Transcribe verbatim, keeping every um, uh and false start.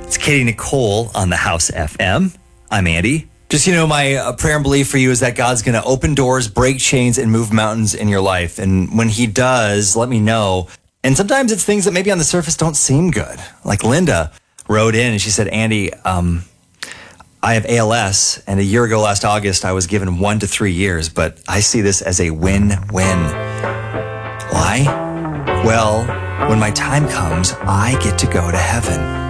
It's Katie Nicole on the House F M. I'm Andy. Just, you know, my uh, prayer and belief for you is that God's going to open doors, break chains, and move mountains in your life. And when he does, let me know. And sometimes it's things that maybe on the surface don't seem good. Like Linda wrote in and she said, Andy, um, I have A L S, and a year ago last August, I was given one to three years, but I see this as a win-win. Why? Well, when my time comes, I get to go to heaven.